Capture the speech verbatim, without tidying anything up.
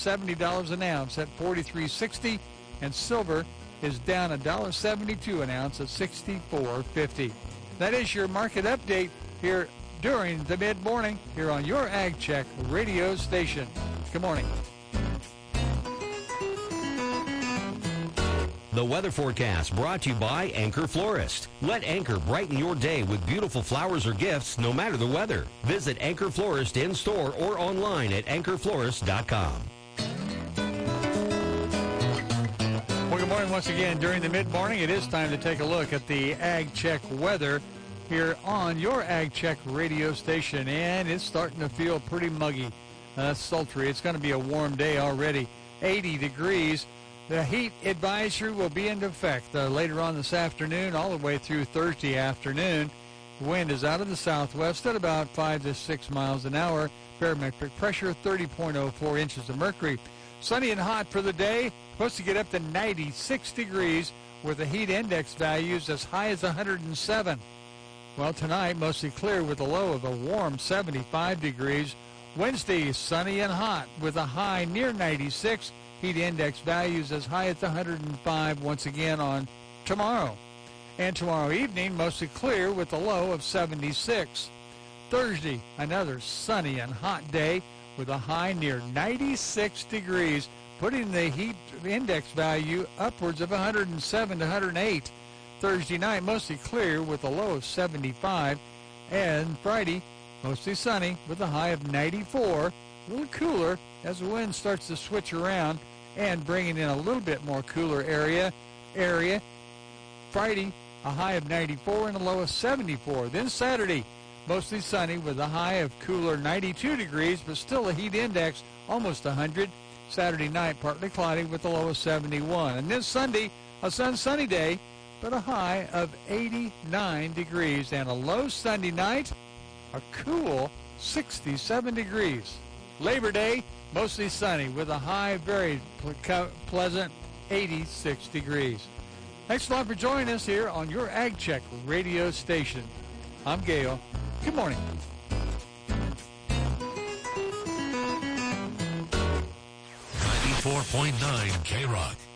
seventy dollars an ounce at forty-three sixty, and silver is down one dollar seventy-two an ounce at sixty-four fifty. That is your market update here during the mid-morning here on your Ag Check radio station. Good morning. The weather forecast brought to you by Anchor Florist. Let Anchor brighten your day with beautiful flowers or gifts no matter the weather. Visit Anchor Florist in store or online at anchor florist dot com. Well, good morning once again. During the mid-morning, it is time to take a look at the Ag Check weather here on your Ag Check radio station, and it's starting to feel pretty muggy, uh, sultry. It's going to be a warm day already, eighty degrees. The heat advisory will be in effect uh, later on this afternoon all the way through Thursday afternoon. The wind is out of the southwest at about five to six miles an hour. Barometric pressure thirty point oh four inches of mercury. Sunny and hot for the day. Supposed to get up to ninety-six degrees with the heat index values as high as one hundred seven. Well, tonight mostly clear with a low of a warm seventy-five degrees. Wednesday sunny and hot with a high near ninety-six. Heat index values as high as one hundred five once again on tomorrow. And tomorrow evening, mostly clear with a low of seventy-six. Thursday, another sunny and hot day with a high near ninety-six degrees, putting the heat index value upwards of one hundred seven to one hundred eight. Thursday night, mostly clear with a low of seventy-five. And Friday, mostly sunny with a high of ninety-four. A little cooler as the wind starts to switch around and bringing in a little bit more cooler area. area. Friday, a high of ninety-four and a low of seventy-four. Then Saturday, mostly sunny with a high of cooler ninety-two degrees, but still a heat index almost one hundred. Saturday night, partly cloudy with a low of seventy-one. And then Sunday, a sun sunny day, but a high of eighty-nine degrees. And a low Sunday night, a cool sixty-seven degrees. Labor Day, mostly sunny with a high, very ple- pleasant eighty-six degrees. Thanks a lot for joining us here on your Ag Check radio station. I'm Gail. Good morning. ninety-four point nine K-Rock.